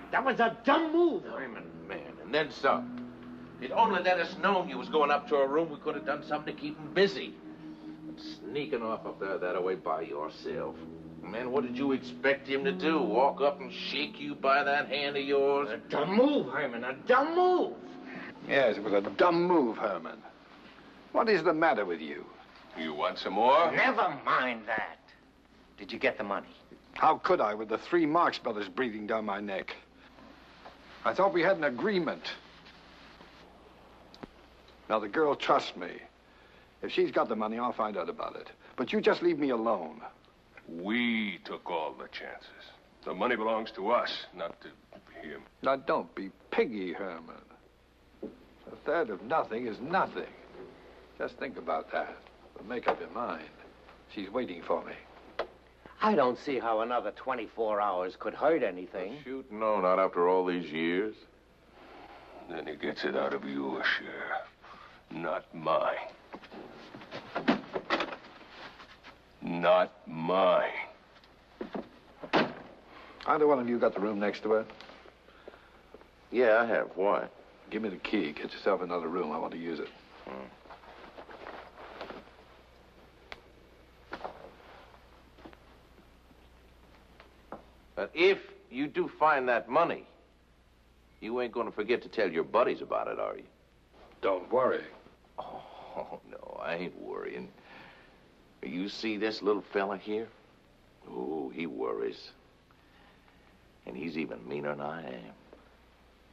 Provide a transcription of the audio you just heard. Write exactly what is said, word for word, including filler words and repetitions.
That was a dumb move. Herman, man, and then some. If only let us known you was going up to her room, we could have done something to keep him busy. But sneaking off up there that way by yourself. Man, what did you expect him to do? Walk up and shake you by that hand of yours? A dumb move, Herman, a dumb move. Yes, it was a dumb move, Herman. What is the matter with you? You want some more? Never mind that. Did you get the money? How could I with the three Marx brothers breathing down my neck? I thought we had an agreement. Now, the girl trusts me. If she's got the money, I'll find out about it. But you just leave me alone. We took all the chances. The money belongs to us, not to him. Now, don't be piggy, Herman. A third of nothing is nothing. Just think about that. But make up your mind. She's waiting for me. I don't see how another twenty-four hours could hurt anything. Well, shoot, no, not after all these years. Then he gets it out of your share, not mine. Not mine. Either one of you got the room next to her? Yeah, I have. Why? Give me the key. Get yourself another room. I want to use it. Hmm. But if you do find that money, you ain't gonna forget to tell your buddies about it, are you? Don't worry. Oh, no, I ain't worrying. You see this little fella here? Oh, he worries. And he's even meaner than I am.